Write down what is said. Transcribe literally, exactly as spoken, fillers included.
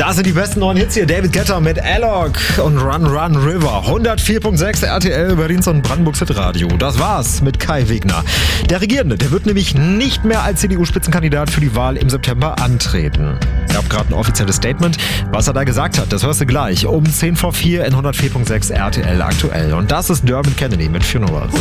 Das sind die besten neuen Hits hier. David Guetta mit Alok und Run Run River. hundertvier Komma sechs R T L, Berlins und Brandenburgs Hitradio. Das war's mit Kai Wegner. Der Regierende, der wird nämlich nicht mehr als C D U-Spitzenkandidat für die Wahl im September antreten. Es gab gerade ein offizielles Statement. Was er da gesagt hat, das hörst du gleich um zehn vor vier in hundertvier Komma sechs R T L aktuell. Und das ist Dermot Kennedy mit Funeral.